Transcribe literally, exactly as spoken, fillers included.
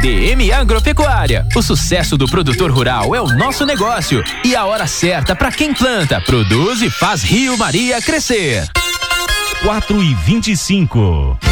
D M Agropecuária. O sucesso do produtor rural é o nosso negócio e a hora certa para quem planta, produz e faz Rio Maria crescer. quatro e vinte e cinco.